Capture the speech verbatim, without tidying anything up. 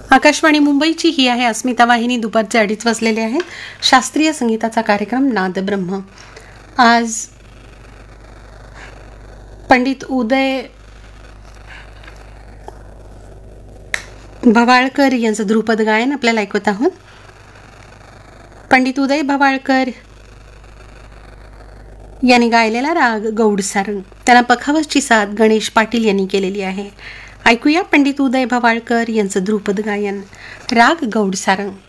आकाशवाणी मुंबईची ही आहे अस्मिता वाहिनी. दुपारचे अडीच वाजलेले आहेत. शास्त्रीय संगीताचा कार्यक्रम नादब्रह्म. आज पंडित उदय भवाळकर यांचं ध्रुपद गायन आपल्याला ऐकवत आहोत. पंडित उदय भवाळकर यांनी गायलेला राग गौड सारंग, त्यांना पखावजची साथ गणेश पाटील यांनी केलेली आहे. ऐकूया पंडित उदय भवाळकर यांचं ध्रुपद गायन राग गौड सारंग.